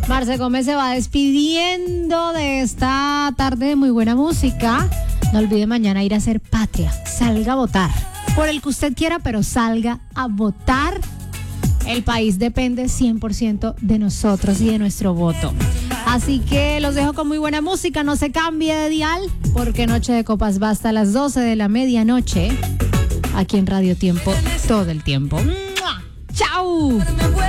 Marce Gómez se va despidiendo de esta tarde de muy buena música. No olvide mañana ir a hacer patria. Salga a votar. Por el que usted quiera, pero salga a votar. El país depende 100% de nosotros y de nuestro voto. Así que los dejo con muy buena música. No se cambie de dial, porque Noche de Copas va hasta las 12 de la medianoche. Aquí en Radio Tiempo, todo el tiempo. ¡Mua! ¡Chao!